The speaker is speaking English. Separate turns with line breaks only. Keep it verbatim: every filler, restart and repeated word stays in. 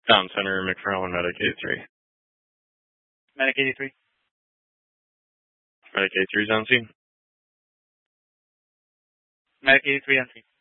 Town Center, McFarland, Medic eighty-three.
Medic eighty-three.
Medic eighty-three is on scene.
Medic eighty-three on scene.